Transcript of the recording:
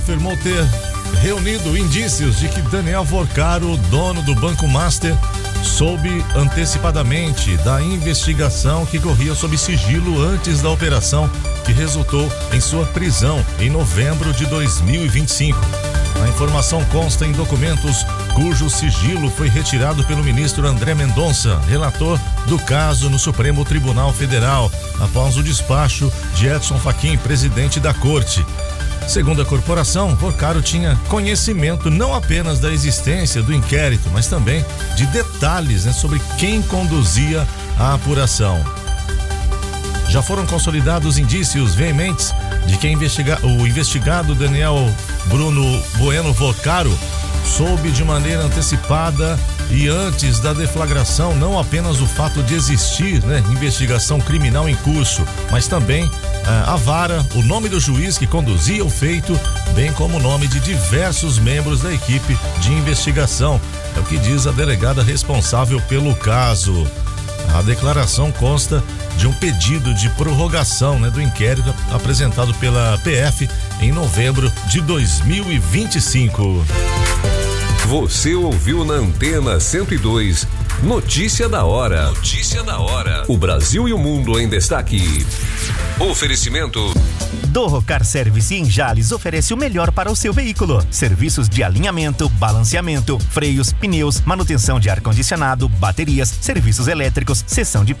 afirmou ter reunido indícios de que Daniel Vorcaro, dono do Banco Master, soube antecipadamente da investigação que corria sob sigilo antes da operação que resultou em sua prisão em novembro de 2025. A informação consta em documentos cujo sigilo foi retirado pelo ministro André Mendonça, relator do caso no Supremo Tribunal Federal, após o despacho de Edson Fachin, presidente da corte. Segundo a corporação, Vorcaro tinha conhecimento não apenas da existência do inquérito, mas também de detalhes, sobre quem conduzia a apuração. Já foram consolidados indícios veementes de que o investigado Daniel Bruno Bueno Vorcaro soube de maneira antecipada e antes da deflagração não apenas o fato de existir investigação criminal em curso, mas também a vara, o nome do juiz que conduzia o feito, bem como o nome de diversos membros da equipe de investigação. É o que diz a delegada responsável pelo caso. A declaração consta de um pedido de prorrogação do inquérito apresentado pela PF em novembro de 2025. Você ouviu na Antena 102, Notícia da Hora. Notícia da Hora. O Brasil e o mundo em destaque. Oferecimento. Dorro Car Service em Jales oferece o melhor para o seu veículo. Serviços de alinhamento, balanceamento, freios, pneus, manutenção de ar-condicionado, baterias, serviços elétricos, seção de